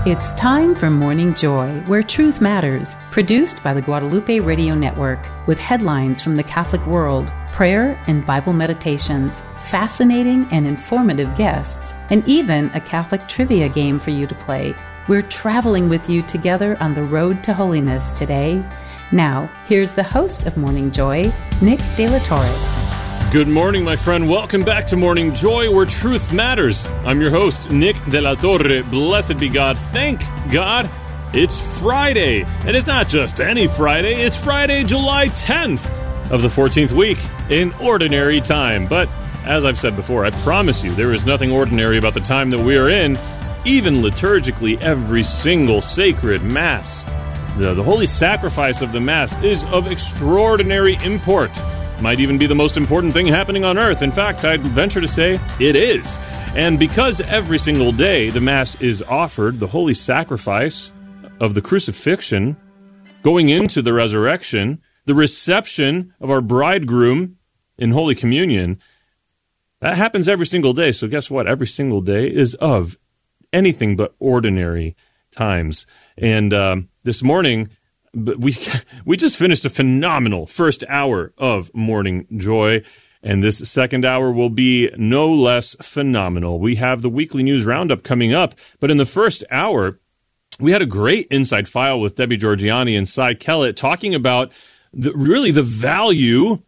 It's time for Morning Joy, where truth matters, produced by the Guadalupe Radio Network, with headlines from the Catholic world, prayer and Bible meditations, fascinating and informative guests, and even a Catholic trivia game for you to play. We're traveling with you together on the road to holiness today. Now, here's the host of Morning Joy, Nick De La Torre. Good morning, my friend. Welcome back to Morning Joy, where truth matters. I'm your host, Nick De La Torre. Blessed be God. Thank God it's Friday. And it's not just any Friday. It's Friday, July 10th of the 14th week in ordinary time. But as I've said before, I promise you there is nothing ordinary about the time that we are in. Even liturgically, every single sacred Mass, the holy sacrifice of the Mass, is of extraordinary import. Might even be the most important thing happening on earth. In fact, I'd venture to say it is. And because every single day the Mass is offered, the holy sacrifice of the crucifixion, going into the resurrection, the reception of our bridegroom in Holy Communion, that happens every single day. So guess what? Every single day is of anything but ordinary times. And this morning, but we just finished a phenomenal first hour of Morning Joy, and this second hour will be no less phenomenal. We have the weekly news roundup coming up, but in the first hour, we had a great inside file with Debbie Georgiani and Cy Kellett talking about the value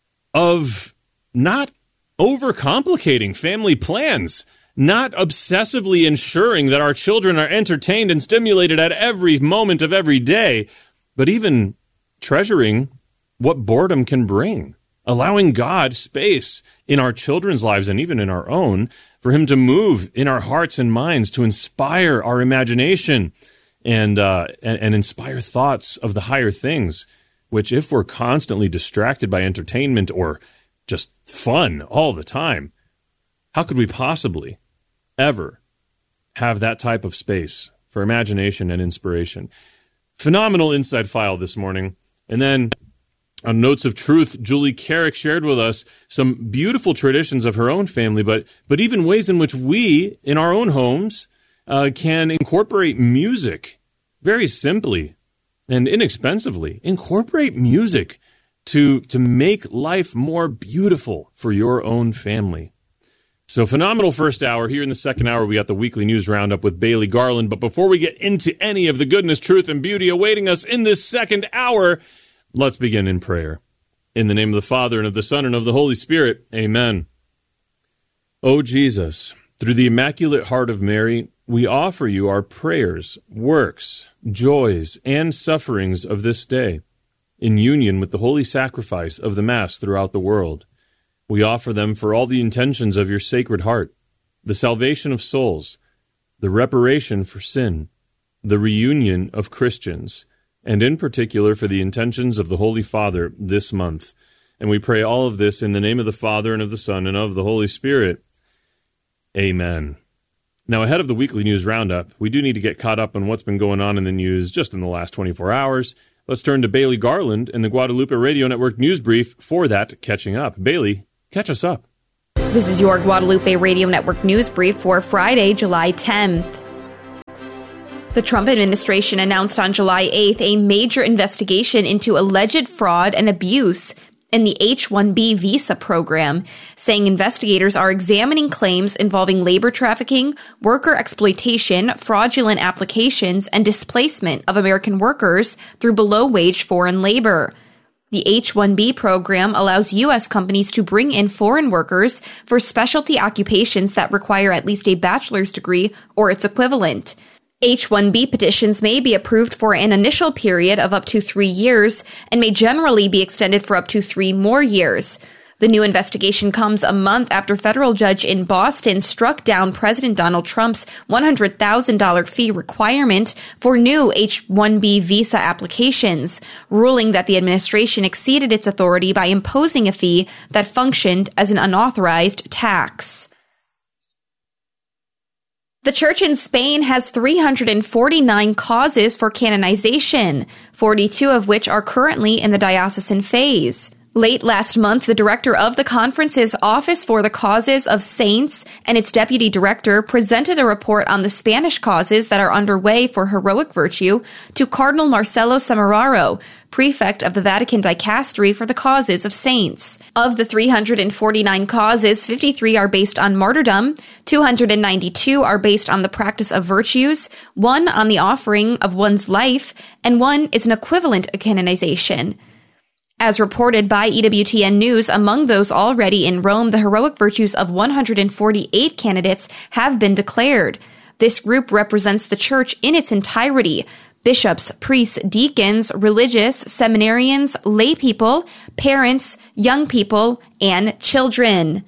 of not overcomplicating family plans, not obsessively ensuring that our children are entertained and stimulated at every moment of every day, but even treasuring what boredom can bring, allowing God space in our children's lives and even in our own for him to move in our hearts and minds to inspire our imagination and inspire thoughts of the higher things, which if we're constantly distracted by entertainment or just fun all the time, how could we possibly ever have that type of space for imagination and inspiration? Phenomenal inside file this morning. And then on Notes of Truth, Julie Carrick shared with us some beautiful traditions of her own family, but even ways in which we, in our own homes, can incorporate music very simply and inexpensively. Incorporate music to make life more beautiful for your own family. So phenomenal first hour. Here in the second hour, we got the weekly news roundup with Bailey Garland. But before we get into any of the goodness, truth, and beauty awaiting us in this second hour, let's begin in prayer. In the name of the Father, and of the Son, and of the Holy Spirit, amen. O Jesus, through the Immaculate Heart of Mary, we offer you our prayers, works, joys, and sufferings of this day, in union with the holy sacrifice of the Mass throughout the world. We offer them for all the intentions of your Sacred Heart, the salvation of souls, the reparation for sin, the reunion of Christians, and in particular for the intentions of the Holy Father this month. And we pray all of this in the name of the Father, and of the Son, and of the Holy Spirit. Amen. Now, ahead of the weekly news roundup, we do need to get caught up on what's been going on in the news just in the last 24 hours. Let's turn to Bailey Garland and the Guadalupe Radio Network News Brief for that catching up. Bailey, catch us up. This is your Guadalupe Radio Network News Brief for Friday, July 10th. The Trump administration announced on July 8th a major investigation into alleged fraud and abuse in the H-1B visa program, saying investigators are examining claims involving labor trafficking, worker exploitation, fraudulent applications, and displacement of American workers through below-wage foreign labor. The H-1B program allows U.S. companies to bring in foreign workers for specialty occupations that require at least a bachelor's degree or its equivalent. H-1B petitions may be approved for an initial period of up to 3 years and may generally be extended for up to 3 more years. The new investigation comes a month after a federal judge in Boston struck down President Donald Trump's $100,000 fee requirement for new H-1B visa applications, ruling that the administration exceeded its authority by imposing a fee that functioned as an unauthorized tax. The Church in Spain has 349 causes for canonization, 42 of which are currently in the diocesan phase. Late last month, the director of the conference's Office for the Causes of Saints and its deputy director presented a report on the Spanish causes that are underway for heroic virtue to Cardinal Marcelo Semeraro, prefect of the Vatican Dicastery for the Causes of Saints. Of the 349 causes, 53 are based on martyrdom, 292 are based on the practice of virtues, 1 on the offering of one's life, and 1 is an equivalent canonization. As reported by EWTN News, among those already in Rome, the heroic virtues of 148 candidates have been declared. This group represents the church in its entirety: bishops, priests, deacons, religious, seminarians, lay people, parents, young people, and children.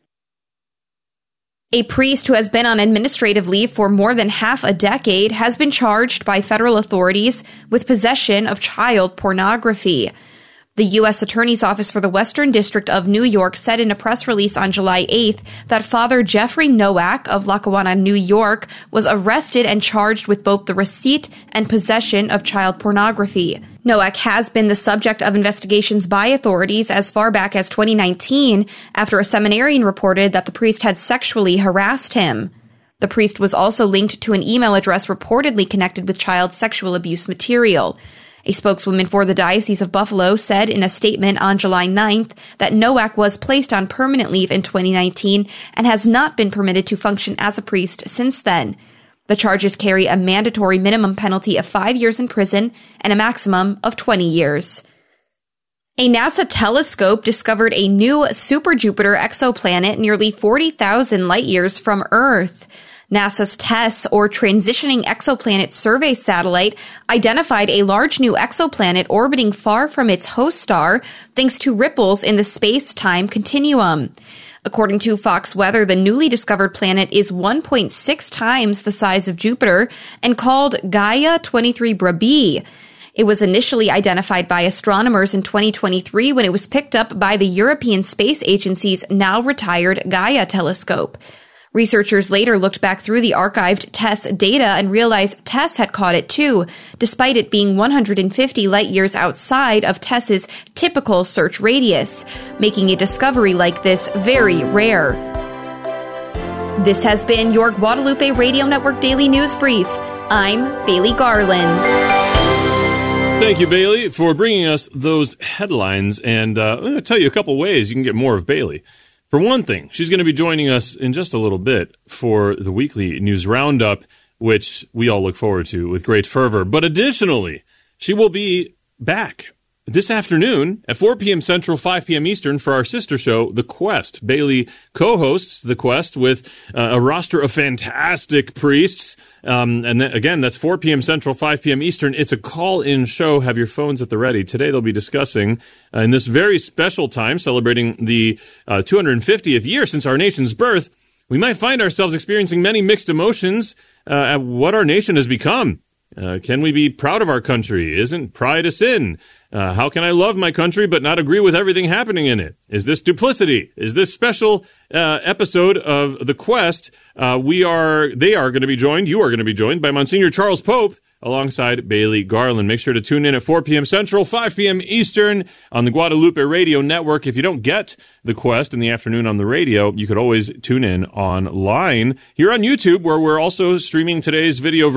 A priest who has been on administrative leave for more than half a decade has been charged by federal authorities with possession of child pornography. The U.S. Attorney's Office for the Western District of New York said in a press release on July 8th that Father Jeffrey Nowak of Lackawanna, New York, was arrested and charged with both the receipt and possession of child pornography. Nowak has been the subject of investigations by authorities as far back as 2019 after a seminarian reported that the priest had sexually harassed him. The priest was also linked to an email address reportedly connected with child sexual abuse material. A spokeswoman for the Diocese of Buffalo said in a statement on July 9th that Nowak was placed on permanent leave in 2019 and has not been permitted to function as a priest since then. The charges carry a mandatory minimum penalty of 5 years in prison and a maximum of 20 years. A NASA telescope discovered a new super-Jupiter exoplanet nearly 40,000 light-years from Earth. NASA's TESS, or Transitioning Exoplanet Survey Satellite, identified a large new exoplanet orbiting far from its host star thanks to ripples in the space-time continuum. According to Fox Weather, the newly discovered planet is 1.6 times the size of Jupiter and called Gaia 23b b. It was initially identified by astronomers in 2023 when it was picked up by the European Space Agency's now-retired Gaia telescope. Researchers later looked back through the archived TESS data and realized TESS had caught it too, despite it being 150 light-years outside of TESS's typical search radius, making a discovery like this very rare. This has been your Guadalupe Radio Network Daily News Brief. I'm Bailey Garland. Thank you, Bailey, for bringing us those headlines. And I'm going to tell you a couple ways you can get more of Bailey. For one thing, she's going to be joining us in just a little bit for the weekly news roundup, which we all look forward to with great fervor. But additionally, she will be back this afternoon at 4 p.m. Central, 5 p.m. Eastern for our sister show, The Quest. Bailey co-hosts The Quest with a roster of fantastic priests. And then, again, that's 4 p.m. Central, 5 p.m. Eastern. It's a call-in show. Have your phones at the ready. Today they'll be discussing, in this very special time, celebrating the 250th year since our nation's birth, we might find ourselves experiencing many mixed emotions at what our nation has become. Can we be proud of our country? Isn't pride a sin? How can I love my country but not agree with everything happening in it? Is this duplicity? Is this special episode of The Quest? They are going to be joined, you are going to be joined by Monsignor Charles Pope alongside Bailey Garland. Make sure to tune in at 4 p.m. Central, 5 p.m. Eastern on the Guadalupe Radio Network. If you don't get The Quest in the afternoon on the radio, you could always tune in online here on YouTube, where we're also streaming today's video